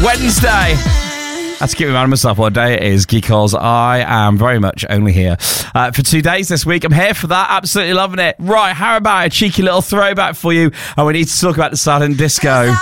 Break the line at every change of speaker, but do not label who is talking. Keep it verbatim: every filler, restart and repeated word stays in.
Wednesday. I have to keep reminding myself what day it is because I am very much only here uh, for two days this week. I'm here for that. Absolutely loving it. Right, how about a cheeky little throwback for you? And we need to talk about the silent disco.